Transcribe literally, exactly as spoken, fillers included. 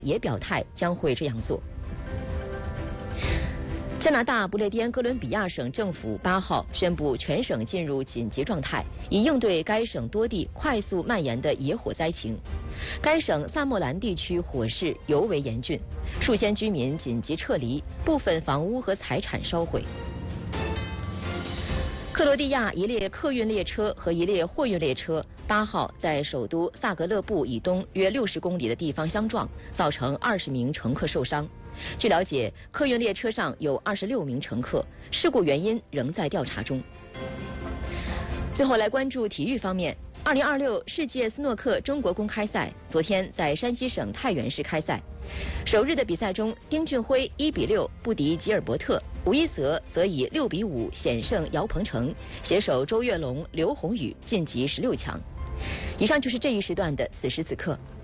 也表态将会这样做。加拿大不列颠哥伦比亚省政府八号宣布全省进入紧急状态，以应对该省多地快速蔓延的野火灾情。该省萨莫兰地区火势尤为严峻，数千居民紧急撤离，部分房屋和财产烧毁。克罗地亚一列客运列车和一列货运列车八号在首都萨格勒布以东约六十公里的地方相撞，造成二十名乘客受伤。据了解，客运列车上有二十六名乘客，事故原因仍在调查中。最后来关注体育方面，二零二六世界斯诺克中国公开赛昨天在山西省太原市开赛。首日的比赛中，丁俊晖一比六不敌吉尔伯特，吴一泽则以六比五险胜姚鹏程，携手周跃龙、刘宏宇晋级十六强。以上就是这一时段的此时此刻。